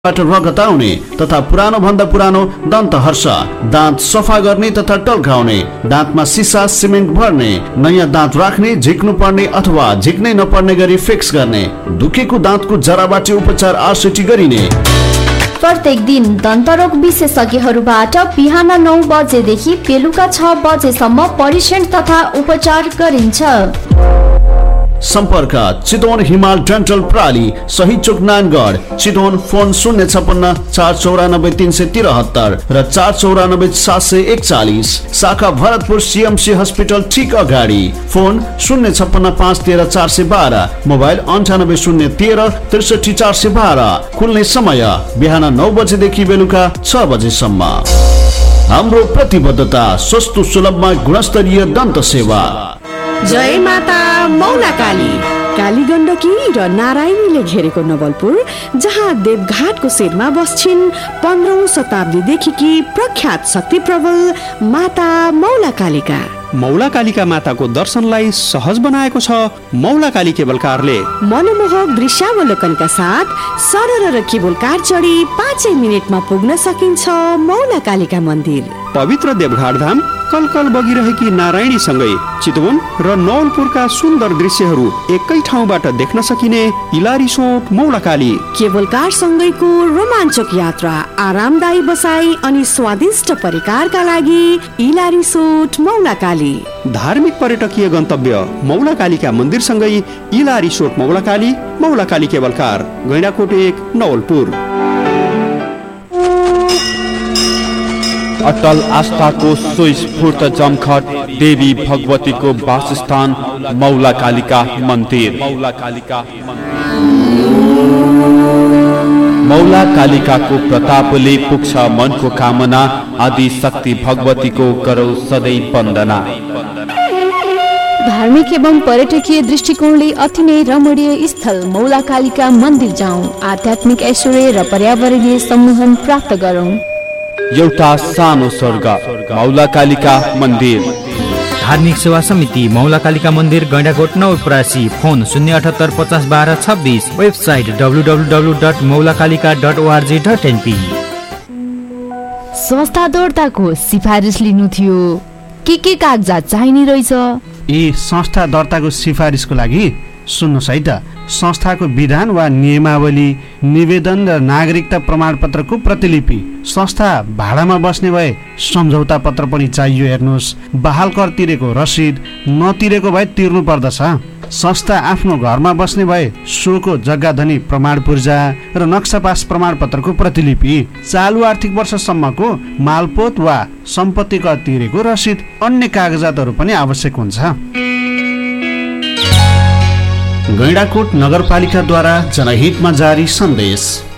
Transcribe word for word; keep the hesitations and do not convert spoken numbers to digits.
बाट रगत आउने तथा पुरानो भन्दा पुरानो दन्त हर्ष, दाँत सफा गर्ने तथा टल्काउने, दाँतमा सिसा सिमेन्ट भर्ने, नयाँ दाँत राख्ने, झिक्नु पर्ने अथवा झिक्नै नपर्ने गरी फिक्स गर्ने, दुखेको दाँतको जराबाट उपचार आरसिटी गरिने। प्रत्येक दिन दन्तरोग विशेषज्ञहरूबाट बिहान नौ बजेदेखि बेलुका छ बजेसम्म परीक्षण तथा उपचार गरिन्छ। सम्पर्क चितवन हिमाल डेन्टल प्राली, सही चोक नानगढ, चितवन। फोन शून्य छपन्न चार चौरानब्बे तीन सय तिरहत्तर र चार चौरानब्बे सात सय एकचालिस। शाखा भरतपुर सीएमसी हस्पिटल ठीक अगाडि। फोन शून्य छपन्न पाँच तेह्र चार सय बाह्र, मोबाइल अन्ठानब्बे शून्य तेह्र त्रिसठी चार सय बाह्र। खुल्ने समय बिहान नौ बजेदेखि बेलुका छ बजेसम्म। हाम्रो प्रतिबद्धता सस्तो सुलभमा गुणस्तरीय दन्त सेवा। जय माता मौला काली। काली गण्डकी र नारायणीले घेरेको नवलपुर, जहाँ देवघाटको शिरमा बस्छिन् पन्ध्रौं शताब्दीदेखि प्रख्यात शक्ति प्रबल माता मौला कालिका। मौला कालिका माताको दर्शनलाई सहज बनाएको छ मौला काली केबल कारले। मनमोहक दृश्यावलोकनका साथ सरल र केबल कार चढी पाँचै मिनटमा पुग्न सकिन्छ मौला कालिका मन्दिर। पवित्र देवघाट धाम कलकल बगिरहेकी नारायणी सँगै चितवन र नवलपुरका सुन्दर दृश्यहरू एकै ठाउँबाट देख्न सकिने इलारिसोट मौला काली। केबल कार सँगैको रोमाञ्चक यात्रा, आरामदायी बसाई अनि स्वादिष्ट परिकारका लागि इलारिसोट मौला काली। धार्मिक पर्यटकीय गन्तव्य मौला कालिका मन्दिर सँगै इलारिसोट मौला काली, मौला काली केबल कार, गैंडाकोट एक, नवलपुर। अटल आस्थाको स्वस्फूर्त जमखट देवी भगवतीको वासस्थान मौला कालिका मन्दिर। मौला कालिका मौला कालिकाको प्रतापले पुग्छ मनको कामना, आदि शक्ति भगवतीको गरौ सधैँ वन्दना। धार्मिक एवं पर्यटकीय दृष्टिकोणले अति नै रमणीय स्थल मौला कालिका मन्दिर जाउँ, आध्यात्मिक ऐश्वर्य र पर्यावरणीय सम्मोहन प्राप्त गरौँ। एउटा सानो स्वर्ग मौला कालिका मन्दिर। धार्मिक सेवा समिति मौला कालिका मन्दिर, गैंडाकोट नवलपरासी। फोन शून्य अठहत्तर पचास बाह्र छब्बिस। Website W W W dot मौला Kalika dot ORG dot NP. संस्था दर्ताको सिफारिस लिनु थियो, के के कागजात चाहिने रहेछ? यी संस्था दर्ताको सिफारिसको लागि सुन्नुहोस् है त। संस्थाको विधान वा नियमावली, निवेदन र नागरिकता प्रमाणपत्रको प्रतिलिपि, संस्था भाडामा बस्ने भए सम्झौता पत्र पनि चाहियो। हेर्नुहोस्, बहाल कर तिरेको रसिद, नतिरेको भए तिर्नु पर्दछ। संस्था आफ्नो घरमा बस्ने भए सोको जग्गा धनी प्रमाण पूर्जा र नक्सा पास प्रमाणपत्रको प्रतिलिपि, चालु आर्थिक वर्षसम्मको मालपोत वा सम्पत्ति कर तिरेको रसिद, अन्य कागजातहरू पनि आवश्यक हुन्छ। गैंडाकोट नगरपालिकाद्वारा जनहितमा जारी सन्देश।